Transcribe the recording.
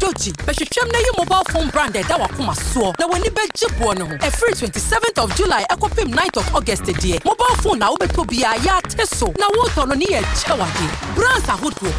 technology. Behwehwem na yi mobile phone brand e da wakoma so. Na wani beje bo no ho. Every 27th of July ekopim 9th of August die. Mobile phone na wo beto bia ya teso. Na wo to no ne ye chewade. Brands ahodo